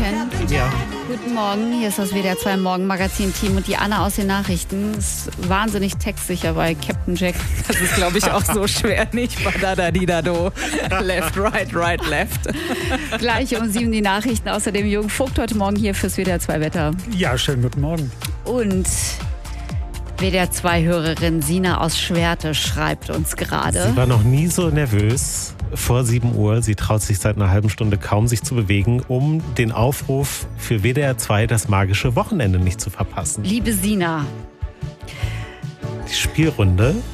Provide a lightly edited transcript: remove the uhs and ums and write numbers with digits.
Hallöchen. Ja. Guten Morgen, hier ist das WDR 2 Morgenmagazin-Team und die Anna aus den Nachrichten ist wahnsinnig textsicher bei Captain Jack. Das ist, glaube ich, auch so schwer nicht. Badadadidado. Left, right, left. Gleich um 7 die Nachrichten. Außerdem Jürgen Vogt heute Morgen hier fürs WDR 2 Wetter. Ja, schönen guten Morgen. Und WDR 2-Hörerin Sina aus Schwerte schreibt uns gerade. Sie war noch nie so nervös vor 7 Uhr. Sie traut sich seit einer halben Stunde kaum, sich zu bewegen, um den Aufruf für WDR 2 das magische Wochenende nicht zu verpassen. Liebe Sina. Die Spielrunde